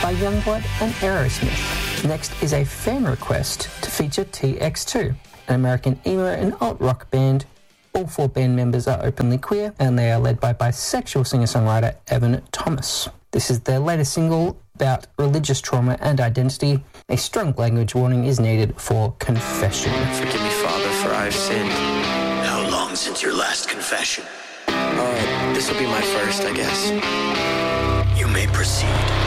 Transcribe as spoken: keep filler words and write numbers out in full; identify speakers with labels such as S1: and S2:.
S1: by Youngblood and Aerosmith. Next is a fan request to feature T X two, an American emo and alt-rock band. All four band members are openly queer, and they are led by bisexual singer-songwriter Evan Thomas. This is their latest single about religious trauma and identity. A strong language warning is needed for confession.
S2: Forgive me, Father, for I've sinned.
S3: How long since your last confession?
S2: Uh, this will be my first, I guess.
S3: You may proceed.